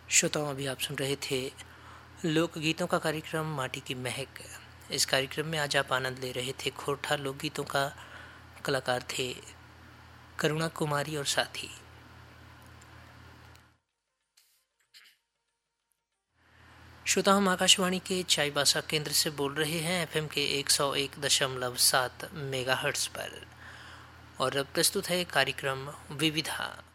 श्रोताओं, अभी आप सुन रहे थे लोकगीतों का कार्यक्रम माटी की महक। इस कार्यक्रम में आज आप आनंद ले रहे थे खोरठा लोकगीतों का। कलाकार थे करुणा कुमारी और साथी। श्रोता, हम आकाशवाणी के चाईबासा केंद्र से बोल रहे हैं एफएम के 101.7 मेगाहर्ट्ज पर। और अब प्रस्तुत है कार्यक्रम विविधा।